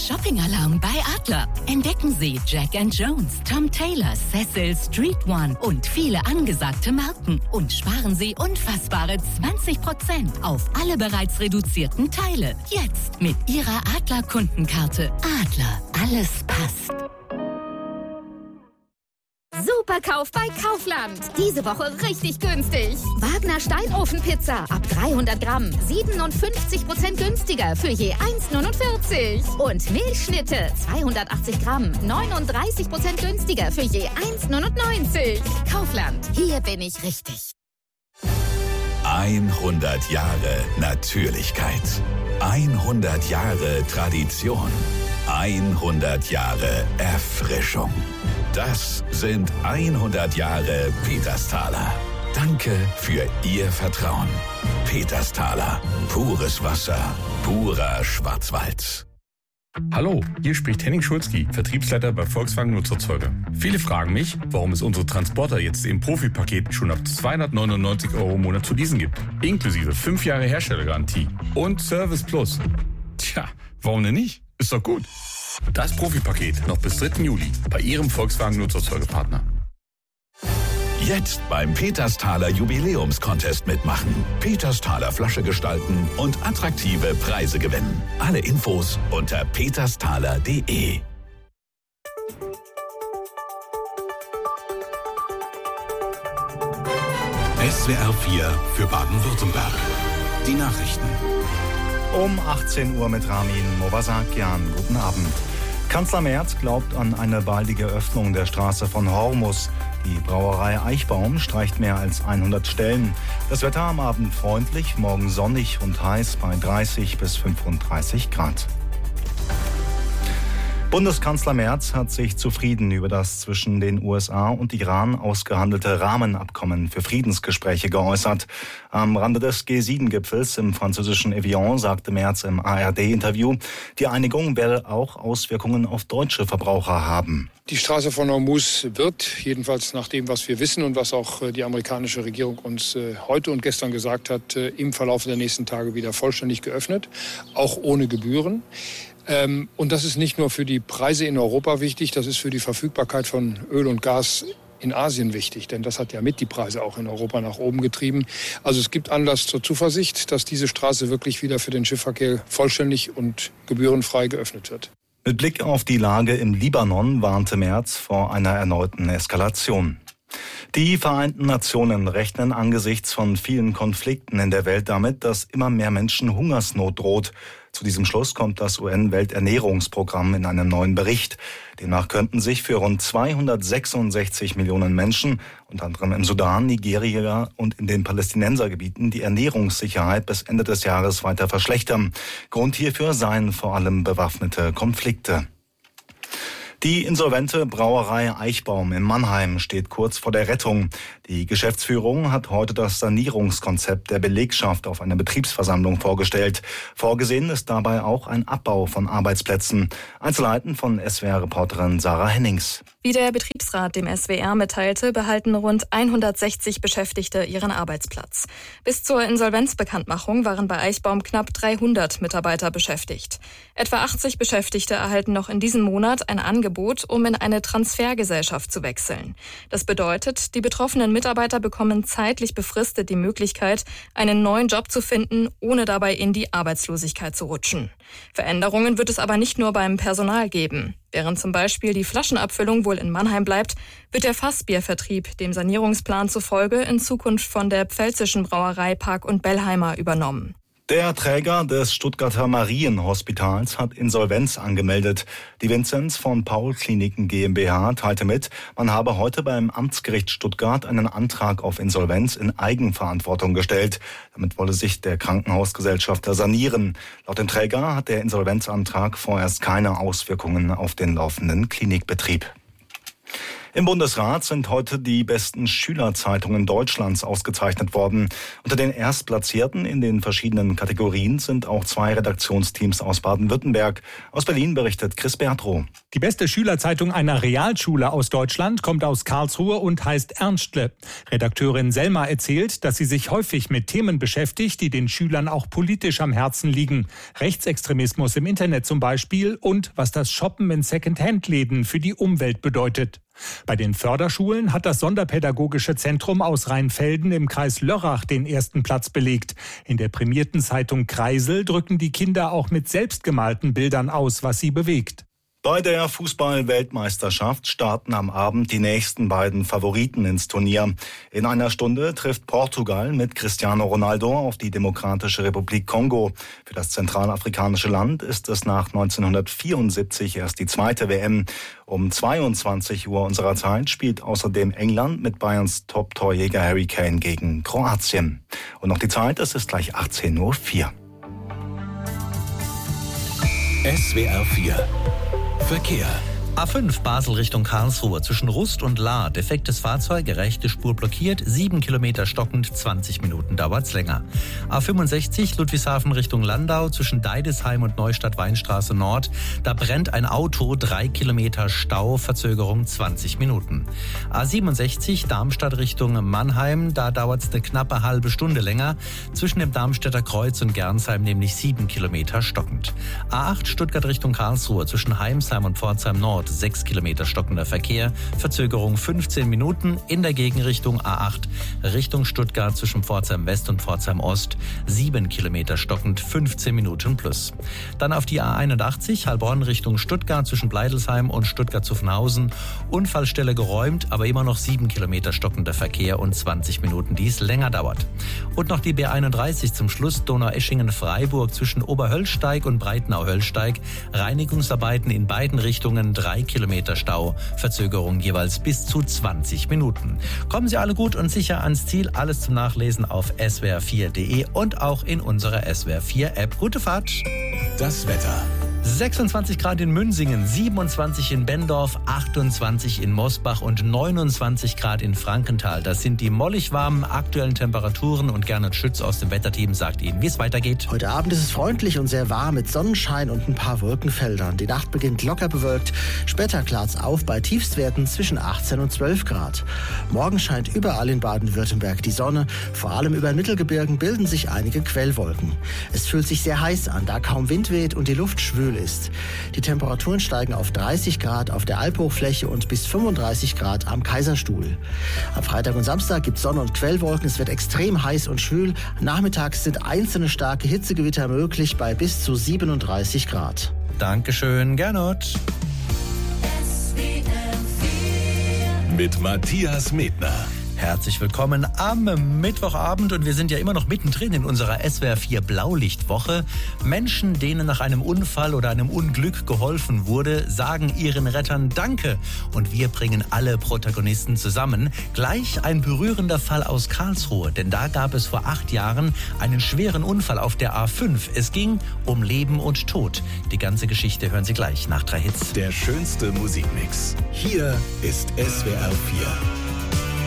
Shopping-Alarm bei Adler. Entdecken Sie Jack & Jones, Tom Taylor, Cecil, Street One und viele angesagte Marken. Und sparen Sie unfassbare 20% auf alle bereits reduzierten Teile. Jetzt mit Ihrer Adler-Kundenkarte. Adler, alles passt. Superkauf bei Kaufland. Diese Woche richtig günstig. Wagner Steinofenpizza ab 300 Gramm. 57% günstiger für je 1,49. Und Milchschnitte 280 Gramm. 39% günstiger für je 1,99. Kaufland. Hier bin ich richtig. 100 Jahre Natürlichkeit. 100 Jahre Tradition. 100 Jahre Erfrischung. Das sind 100 Jahre Petersthaler. Danke für Ihr Vertrauen. Petersthaler. Pures Wasser. Purer Schwarzwald. Hallo, hier spricht Henning Schulzki, Vertriebsleiter bei Volkswagen Nutzerzeuger. Viele fragen mich, warum es unsere Transporter jetzt im Profipaket schon ab 299 € im Monat zu leasen gibt. Inklusive 5 Jahre Herstellergarantie und Service Plus. Tja, warum denn nicht? Ist doch gut. Das Profipaket noch bis 3. Juli bei Ihrem Volkswagen Nutzerzeugerpartner. Jetzt beim Petersthaler Jubiläumscontest mitmachen. Petersthaler Flasche gestalten und attraktive Preise gewinnen. Alle Infos unter petersthaler.de. SWR 4 für Baden-Württemberg. Die Nachrichten. Um 18 Uhr mit Ramin Movasakian. Guten Abend. Kanzler Merz glaubt an eine baldige Öffnung der Straße von Hormus. Die Brauerei Eichbaum streicht mehr als 100 Stellen. Das Wetter am Abend freundlich, morgen sonnig und heiß bei 30 bis 35 Grad. Bundeskanzler Merz hat sich zufrieden über das zwischen den USA und Iran ausgehandelte Rahmenabkommen für Friedensgespräche geäußert. Am Rande des G7-Gipfels im französischen Evian sagte Merz im ARD-Interview, die Einigung werde auch Auswirkungen auf deutsche Verbraucher haben. Die Straße von Hormuz wird, jedenfalls nach dem, was wir wissen und was auch die amerikanische Regierung uns heute und gestern gesagt hat, im Verlauf der nächsten Tage wieder vollständig geöffnet, auch ohne Gebühren. Und das ist nicht nur für die Preise in Europa wichtig, das ist für die Verfügbarkeit von Öl und Gas in Asien wichtig, denn das hat ja mit die Preise auch in Europa nach oben getrieben. Also es gibt Anlass zur Zuversicht, dass diese Straße wirklich wieder für den Schiffsverkehr vollständig und gebührenfrei geöffnet wird. Mit Blick auf die Lage im Libanon warnte Merz vor einer erneuten Eskalation. Die Vereinten Nationen rechnen angesichts von vielen Konflikten in der Welt damit, dass immer mehr Menschen Hungersnot droht. Zu diesem Schluss kommt das UN-Welternährungsprogramm in einem neuen Bericht. Demnach könnten sich für rund 266 Millionen Menschen, unter anderem im Sudan, Nigeria und in den Palästinensergebieten, die Ernährungssicherheit bis Ende des Jahres weiter verschlechtern. Grund hierfür seien vor allem bewaffnete Konflikte. Die insolvente Brauerei Eichbaum in Mannheim steht kurz vor der Rettung. Die Geschäftsführung hat heute das Sanierungskonzept der Belegschaft auf einer Betriebsversammlung vorgestellt. Vorgesehen ist dabei auch ein Abbau von Arbeitsplätzen. Einzelheiten von SWR-Reporterin Sarah Hennings. Wie der Betriebsrat dem SWR mitteilte, behalten rund 160 Beschäftigte ihren Arbeitsplatz. Bis zur Insolvenzbekanntmachung waren bei Eichbaum knapp 300 Mitarbeiter beschäftigt. Etwa 80 Beschäftigte erhalten noch in diesem Monat ein Angebot, um in eine Transfergesellschaft zu wechseln. Das bedeutet, die betroffenen Mitarbeiter bekommen zeitlich befristet die Möglichkeit, einen neuen Job zu finden, ohne dabei in die Arbeitslosigkeit zu rutschen. Veränderungen wird es aber nicht nur beim Personal geben. Während zum Beispiel die Flaschenabfüllung wohl in Mannheim bleibt, wird der Fassbiervertrieb dem Sanierungsplan zufolge in Zukunft von der pfälzischen Brauerei Park und Bellheimer übernommen. Der Träger des Stuttgarter Marienhospitals hat Insolvenz angemeldet. Die Vinzenz von Paul Kliniken GmbH teilte mit, man habe heute beim Amtsgericht Stuttgart einen Antrag auf Insolvenz in Eigenverantwortung gestellt. Damit wolle sich der Krankenhausgesellschafter sanieren. Laut dem Träger hat der Insolvenzantrag vorerst keine Auswirkungen auf den laufenden Klinikbetrieb. Im Bundesrat sind heute die besten Schülerzeitungen Deutschlands ausgezeichnet worden. Unter den Erstplatzierten in den verschiedenen Kategorien sind auch 2 Redaktionsteams aus Baden-Württemberg. Aus Berlin berichtet Chris Bertrow. Die beste Schülerzeitung einer Realschule aus Deutschland kommt aus Karlsruhe und heißt Ernstle. Redakteurin Selma erzählt, dass sie sich häufig mit Themen beschäftigt, die den Schülern auch politisch am Herzen liegen. Rechtsextremismus im Internet zum Beispiel und was das Shoppen in Second-Hand-Läden für die Umwelt bedeutet. Bei den Förderschulen hat das Sonderpädagogische Zentrum aus Rheinfelden im Kreis Lörrach den ersten Platz belegt. In der prämierten Zeitung Kreisel drücken die Kinder auch mit selbstgemalten Bildern aus, was sie bewegt. Bei der Fußball-Weltmeisterschaft starten am Abend die nächsten beiden Favoriten ins Turnier. In einer Stunde trifft Portugal mit Cristiano Ronaldo auf die Demokratische Republik Kongo. Für das zentralafrikanische Land ist es nach 1974 erst die zweite WM. Um 22 Uhr unserer Zeit spielt außerdem England mit Bayerns Top-Torjäger Harry Kane gegen Kroatien. Und noch die Zeit, es ist gleich 18.04 Uhr. SWR 4 Verkehr. A5 Basel Richtung Karlsruhe zwischen Rust und Lahr. Defektes Fahrzeug, rechte Spur blockiert, 7 Kilometer stockend, 20 Minuten dauert's länger. A65 Ludwigshafen Richtung Landau zwischen Deidesheim und Neustadt-Weinstraße Nord. Da brennt ein Auto, 3 Kilometer Stau, Verzögerung 20 Minuten. A67 Darmstadt Richtung Mannheim, da dauert's eine knappe halbe Stunde länger. Zwischen dem Darmstädter Kreuz und Gernsheim nämlich 7 Kilometer stockend. A8 Stuttgart Richtung Karlsruhe zwischen Heimsheim und Pforzheim Nord. 6 Kilometer stockender Verkehr, Verzögerung 15 Minuten, in der Gegenrichtung A8 Richtung Stuttgart zwischen Pforzheim West und Pforzheim Ost 7 Kilometer stockend, 15 Minuten plus. Dann auf die A81 Heilbronn Richtung Stuttgart zwischen Bleidelsheim und Stuttgart-Zuffenhausen, Unfallstelle geräumt, aber immer noch 7 Kilometer stockender Verkehr und 20 Minuten, die es länger dauert. Und noch die B31 zum Schluss Donaueschingen-Freiburg zwischen Oberhöllsteig und Breitenau-Höllsteig, Reinigungsarbeiten in beiden Richtungen, 3 Kilometer Stau, Verzögerung jeweils bis zu 20 Minuten. Kommen Sie alle gut und sicher ans Ziel. Alles zum Nachlesen auf swr4.de und auch in unserer SWR4-App. Gute Fahrt! Das Wetter. 26 Grad in Münsingen, 27 in Bendorf, 28 in Mosbach und 29 Grad in Frankenthal. Das sind die mollig warmen aktuellen Temperaturen und Gernot Schütz aus dem Wetterteam sagt Ihnen, wie es weitergeht. Heute Abend ist es freundlich und sehr warm mit Sonnenschein und ein paar Wolkenfeldern. Die Nacht beginnt locker bewölkt. Später klart's auf bei Tiefstwerten zwischen 18 und 12 Grad. Morgen scheint überall in Baden-Württemberg die Sonne. Vor allem über Mittelgebirgen bilden sich einige Quellwolken. Es fühlt sich sehr heiß an, da kaum Wind weht und die Luft schwül ist. Die Temperaturen steigen auf 30 Grad auf der Alphochfläche und bis 35 Grad am Kaiserstuhl. Am Freitag und Samstag gibt es Sonne und Quellwolken. Es wird extrem heiß und schwül. Nachmittags sind einzelne starke Hitzegewitter möglich bei bis zu 37 Grad. Dankeschön, Gernot. Mit Matthias Medner. Herzlich willkommen am Mittwochabend und wir sind ja immer noch mittendrin in unserer SWR4 Blaulichtwoche. Menschen, denen nach einem Unfall oder einem Unglück geholfen wurde, sagen ihren Rettern Danke. Und wir bringen alle Protagonisten zusammen. Gleich ein berührender Fall aus Karlsruhe, denn da gab es vor 8 Jahren einen schweren Unfall auf der A5. Es ging um Leben und Tod. Die ganze Geschichte hören Sie gleich nach 3 Hits. Der schönste Musikmix. Hier ist SWR4.